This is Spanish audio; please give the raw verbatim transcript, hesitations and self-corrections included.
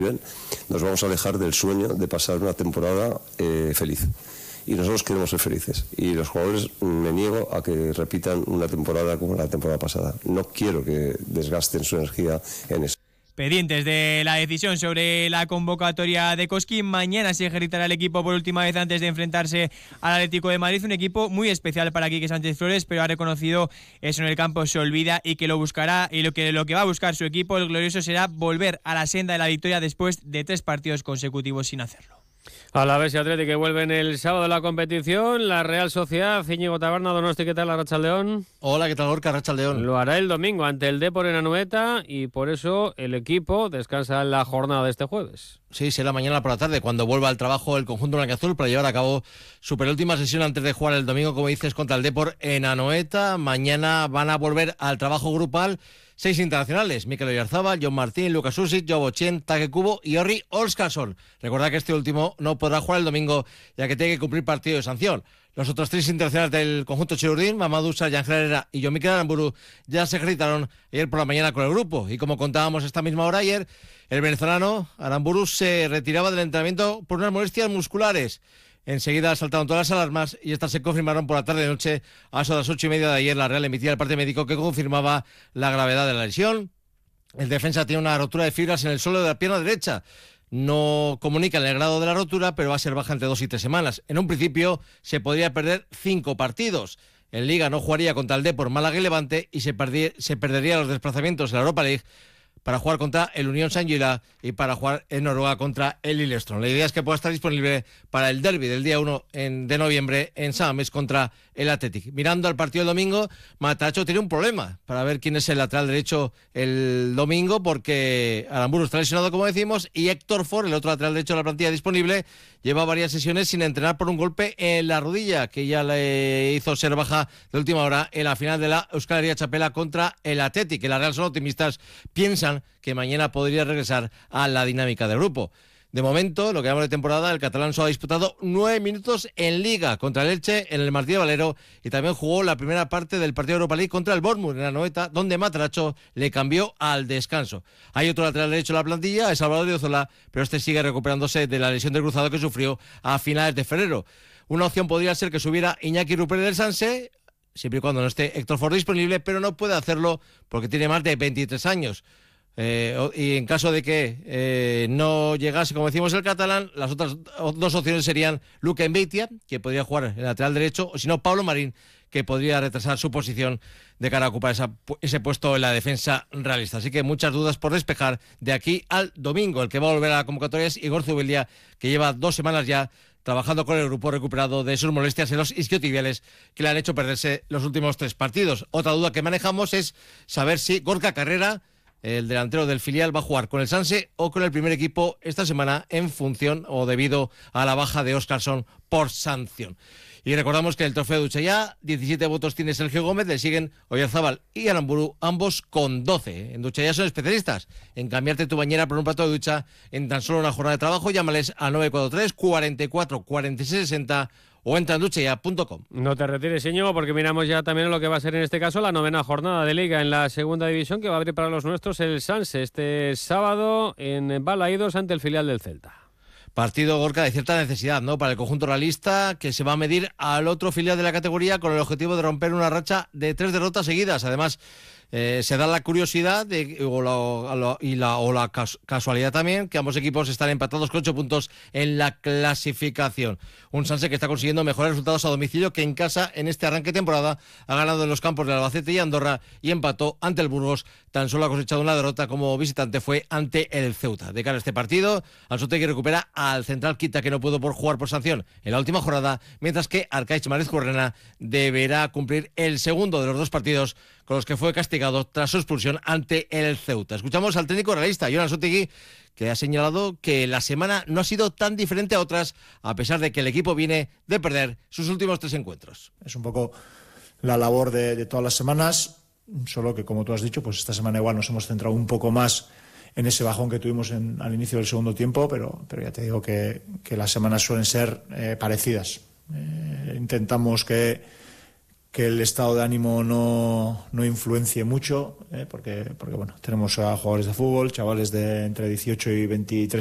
bien, nos vamos a alejar del sueño de pasar una temporada eh, feliz. Y nosotros queremos ser felices. Y los jugadores, me niego a que repitan una temporada como la temporada pasada. No quiero que desgasten su energía en eso. Pendientes de la decisión sobre la convocatoria de Cosquín, mañana se ejercitará el equipo por última vez antes de enfrentarse al Atlético de Madrid, un equipo muy especial para Quique Sánchez Flores, pero ha reconocido eso en el campo se olvida y que lo buscará, y lo que, lo que va a buscar su equipo, el glorioso, será volver a la senda de la victoria después de tres partidos consecutivos sin hacerlo. Alavés y Atlético que vuelven el sábado a la competición. La Real Sociedad, Íñigo Taberna, Donosti, ¿qué tal? Arratsaldeón. Hola, ¿qué tal, Gorka? Arratsaldeón. Lo hará el domingo ante el Depor en Anoeta y por eso el equipo descansa en la jornada de este jueves. Sí, será mañana por la tarde cuando vuelva al trabajo el conjunto blanquiazul para llevar a cabo su penúltima sesión antes de jugar el domingo, como dices, contra el Depor en Anoeta. Mañana van a volver al trabajo grupal seis internacionales: Mikel Oyarzabal, John Martín, Lucas Susic, Joe Bochen, Take Kubo y Orri Olskarsson. Recordad que este último no podrá jugar el domingo ya que tiene que cumplir partido de sanción. Los otros tres internacionales del conjunto Chirurdín, Mamadou Sarr, Ángel Herrera y Jon Mikel Aramburu, ya se ejercitaron ayer por la mañana con el grupo. Y como contábamos esta misma hora ayer, el venezolano Aramburu se retiraba del entrenamiento por unas molestias musculares. Enseguida saltaron todas las alarmas y estas se confirmaron por la tarde-noche. A eso de las ocho y media de ayer, la Real emitía el parte médico que confirmaba la gravedad de la lesión. El defensa tiene una rotura de fibras en el suelo de la pierna derecha. No comunican el grado de la rotura, pero va a ser baja entre dos y tres semanas. En un principio se podría perder cinco partidos. En Liga no jugaría contra el Depor, Málaga y Levante y se, perdi- se perdería los desplazamientos en la Europa League para jugar contra el Unión Saint-Gilloise y para jugar en Noruega contra el Lillestrøm. La idea es que pueda estar disponible para el derbi del día uno en, de noviembre en San Mamés contra el Athletic. Mirando al partido del domingo, Matacho tiene un problema para ver quién es el lateral derecho el domingo, porque Aramburu está lesionado, como decimos, y Héctor Ford, el otro lateral derecho de la plantilla disponible, lleva varias sesiones sin entrenar por un golpe en la rodilla que ya le hizo ser baja de última hora en la final de la Euskal Herria Txapela contra el Athletic. En la Real son optimistas, piensan que mañana podría regresar a la dinámica del grupo. De momento, lo que llamamos de temporada, el catalán solo ha disputado nueve minutos en Liga contra el Elche en el Martí de Valero y también jugó la primera parte del partido de Europa League contra el Bournemouth en la Anoeta, donde Matracho le cambió al descanso. Hay otro lateral derecho en la plantilla, es Salvador Odriozola, pero este sigue recuperándose de la lesión del cruzado que sufrió a finales de febrero. Una opción podría ser que subiera Iñaki Rupert del Sanse, siempre y cuando no esté Héctor Ford disponible, pero no puede hacerlo porque tiene más de veintitrés años. Eh, y en caso de que eh, no llegase, como decimos, el catalán, las otras dos opciones serían Luka Mbeitia, que podría jugar en el lateral derecho, o si no, Pablo Marín, que podría retrasar su posición de cara a ocupar esa, ese puesto en la defensa realista. Así que muchas dudas por despejar de aquí al domingo. El que va a volver a la convocatoria es Igor Zubilia, que lleva dos semanas ya trabajando con el grupo recuperado de sus molestias en los isquiotibiales que le han hecho perderse los últimos tres partidos. Otra duda que manejamos es saber si Gorka Carrera, el delantero del filial, va a jugar con el Sanse o con el primer equipo esta semana en función o debido a la baja de Óscarsson por sanción. Y recordamos que el trofeo de Duchaya, diecisiete votos tiene Sergio Gómez, le siguen Oyarzabal y Aramburu, ambos con doce. En Duchaya son especialistas en cambiarte tu bañera por un plato de ducha en tan solo una jornada de trabajo. Llámales al nueve cuatro tres, cuarenta y cuatro, cuarenta y seis sesenta o entra en duchaya punto com. No te retires, Íñigo, porque miramos ya también lo que va a ser en este caso la novena jornada de Liga en la segunda división, que va a abrir para los nuestros el Sanse este sábado en Balaídos ante el filial del Celta. Partido, Gorka, de cierta necesidad, ¿no?, para el conjunto realista, que se va a medir al otro filial de la categoría con el objetivo de romper una racha de tres derrotas seguidas. Además, Eh, se da la curiosidad de, o, la, o, la, y la, o la cas- casualidad también que ambos equipos están empatados con ocho puntos en la clasificación. Un Sanse que está consiguiendo mejores resultados a domicilio que en casa en este arranque de temporada. Ha ganado en los campos de Albacete y Andorra y empató ante el Burgos. Tan solo ha cosechado una derrota como visitante, fue ante el Ceuta. De cara a este partido, Anzotegui recupera al central Quita, que no pudo por jugar por sanción en la última jornada, mientras que Arcaiz Marez-Currena deberá cumplir el segundo de los dos partidos con los que fue castigado tras su expulsión ante el Ceuta. Escuchamos al técnico realista, Jon Anzotegui, que ha señalado que la semana no ha sido tan diferente a otras, a pesar de que el equipo viene de perder sus últimos tres encuentros. Es un poco la labor de, de todas las semanas, solo que, como tú has dicho, pues esta semana igual nos hemos centrado un poco más en ese bajón que tuvimos en, al inicio del segundo tiempo, pero, pero ya te digo que, que las semanas suelen ser eh, parecidas. Eh, intentamos que que el estado de ánimo no, no influencie mucho, eh, porque, porque bueno, tenemos a jugadores de fútbol, chavales de entre dieciocho y veintitrés